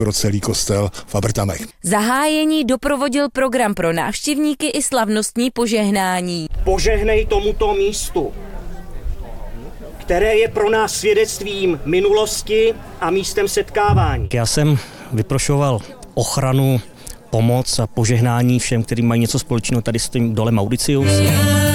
celý kostel v Abrtamech. Zahájení doprovodil program pro návštěvníky i slavnostní požehnání. Požehnej tomuto místu, které je pro nás svědectvím minulosti a místem setkávání. Já jsem vyprošoval ochranu, pomoc a požehnání všem, kteří mají něco společného tady s tím dolem Mauricius.